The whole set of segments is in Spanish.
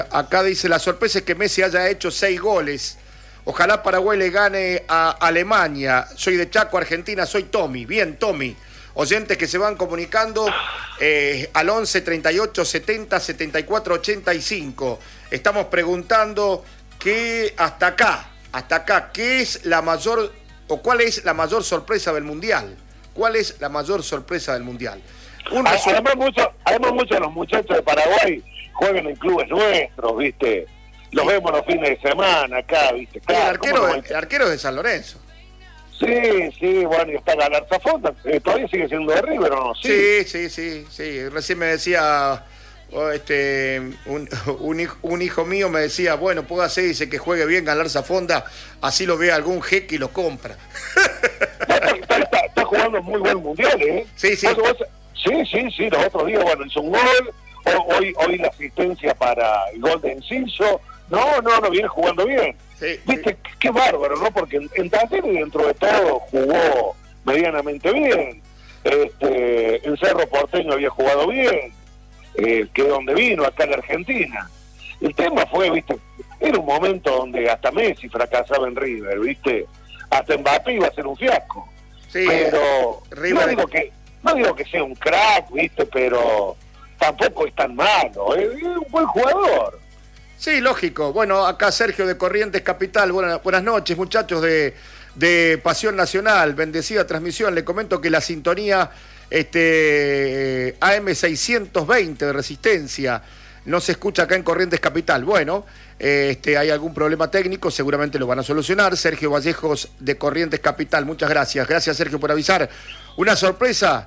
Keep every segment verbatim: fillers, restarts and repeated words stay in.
Acá dice, la sorpresa es que Messi haya hecho seis goles. Ojalá Paraguay le gane a Alemania. Soy de Chaco, Argentina, soy Tommy. Bien, Tommy. Oyentes que se van comunicando eh, al once, treinta y ocho, setenta, setenta y cuatro, ochenta y cinco. Estamos preguntando que hasta acá, hasta acá, ¿qué es la mayor o cuál es la mayor sorpresa del Mundial? ¿Cuál es la mayor sorpresa del Mundial? Un resu- además, mucho, además muchos de los muchachos de Paraguay juegan en clubes nuestros, ¿viste? Los vemos los fines de semana acá, ¿viste? Claro, el, arquero, no el arquero es de San Lorenzo. Sí, sí, bueno, y está Galarza Fonda, eh, todavía sigue siendo de River, ¿o no? Sí, sí, sí, sí, sí. Recién me decía oh, este un, un, hijo, un hijo mío me decía, bueno, póngase, dice que juegue bien Galarza Fonda, así lo ve algún jeque y lo compra. Está, está, está, está jugando muy buen mundial, ¿eh? Sí, sí. Vos, vos, sí, sí, sí, los otros días, bueno, hizo un gol, hoy, hoy la asistencia para el gol de Enciso, no, no, no, viene jugando bien. Sí, Viste, sí. Qué bárbaro, ¿no? Porque en, en Talleres, dentro de todo, jugó medianamente bien. Este, en Cerro Porteño había jugado bien, eh, que es donde vino, acá en Argentina. El tema fue, viste, era un momento donde hasta Messi fracasaba en River, viste, hasta Mbappé iba a ser un fiasco. Sí, pero River... no digo que no digo que sea un crack, viste, pero tampoco es tan malo, es, es un buen jugador. Sí, lógico. Bueno, acá Sergio de Corrientes Capital. Buenas, buenas noches, muchachos de, de Pasión Nacional. Bendecida transmisión. Le comento que la sintonía este, A M seiscientos veinte de Resistencia no se escucha acá en Corrientes Capital. Bueno, este, hay algún problema técnico, seguramente lo van a solucionar. Sergio Vallejos de Corrientes Capital. Muchas gracias. Gracias, Sergio, por avisar. Una sorpresa.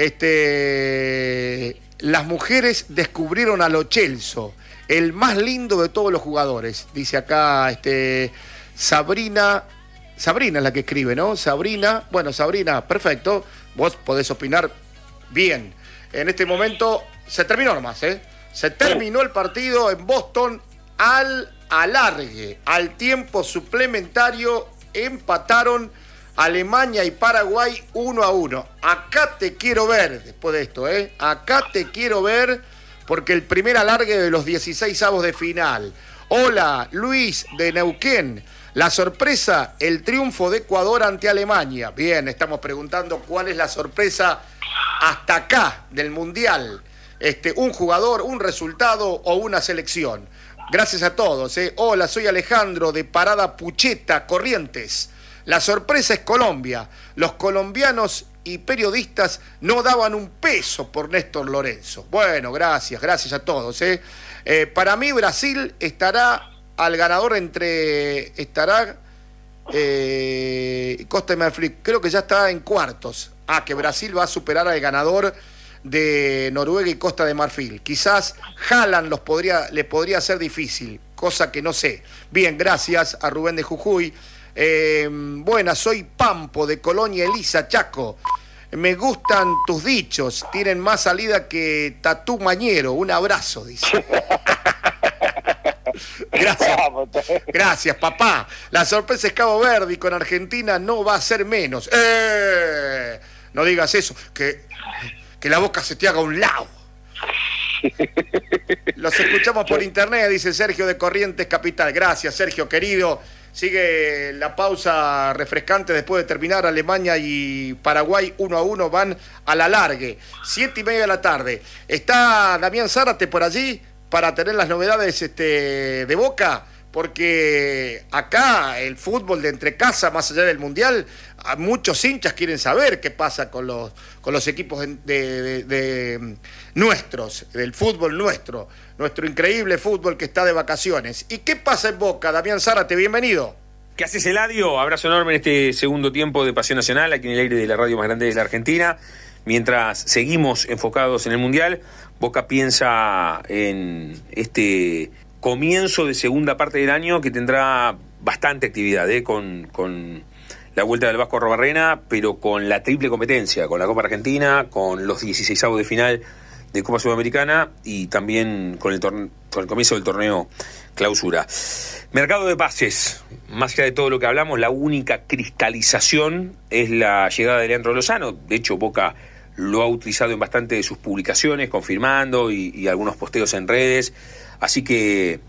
Este, las mujeres descubrieron a Lo Celso, el más lindo de todos los jugadores. Dice acá este, Sabrina, Sabrina es la que escribe, ¿no? Sabrina, bueno, Sabrina, perfecto. Vos podés opinar bien. En este momento se terminó nomás, ¿eh? Se terminó el partido en Boston al alargue, al tiempo suplementario, empataron Alemania y Paraguay uno a uno. Acá te quiero ver, después de esto, ¿eh? Acá te quiero ver, porque el primer alargue de los dieciseisavos de final. Hola, Luis de Neuquén. La sorpresa, el triunfo de Ecuador ante Alemania. Bien, estamos preguntando cuál es la sorpresa hasta acá del Mundial. Este, un jugador, un resultado o una selección. Gracias a todos, ¿eh? Hola, soy Alejandro de Parada Pucheta, Corrientes. La sorpresa es Colombia. Los colombianos y periodistas no daban un peso por Néstor Lorenzo. Bueno, gracias, gracias a todos. ¿eh? Eh, para mí Brasil estará al ganador entre... estará eh, Costa de Marfil. Creo que ya está en cuartos. Ah, que Brasil va a superar al ganador de Noruega y Costa de Marfil. Quizás Haaland los podría, les podría hacer difícil, cosa que no sé. Bien, gracias a Rubén de Jujuy. Eh, buenas, soy Pampo de Colonia Elisa, Chaco. Me gustan tus dichos, tienen más salida que Tatú Mañero. Un abrazo, dice. Gracias, gracias, papá. La sorpresa es Cabo Verde y con Argentina no va a ser menos. ¡Eh! No digas eso, que, que la boca se te haga a un lado. Los escuchamos por internet, dice Sergio de Corrientes Capital. Gracias, Sergio, querido. Sigue la pausa refrescante después de terminar. Alemania y Paraguay uno a uno van a la largue. Siete y media de la tarde. ¿Está Damián Zárate por allí para tener las novedades este, de Boca? Porque acá el fútbol de entrecasa, más allá del Mundial, muchos hinchas quieren saber qué pasa con los, con los equipos de, de, de, de nuestros, del fútbol nuestro, nuestro increíble fútbol que está de vacaciones. ¿Y qué pasa en Boca? Damián Zárate, bienvenido. ¿Qué haces, Eladio? Abrazo enorme en este segundo tiempo de Pasión Nacional, aquí en el aire de la radio más grande de la Argentina. Mientras seguimos enfocados en el Mundial, Boca piensa en este comienzo de segunda parte del año que tendrá bastante actividad, ¿eh? con, con la vuelta del Vasco Arrobarrena, pero con la triple competencia, con la Copa Argentina, con los dieciseisavos de final de Copa Sudamericana y también con el, torne- con el comienzo del torneo Clausura. Mercado de pases, más allá de todo lo que hablamos, la única cristalización es la llegada de Leandro Lozano. De hecho, Boca lo ha utilizado en bastante de sus publicaciones, confirmando y, y algunos posteos en redes Así que